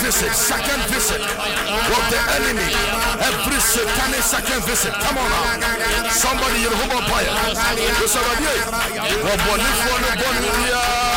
second visit of the enemy, every satanic second visit. Come on now. Somebody, you're home on fire.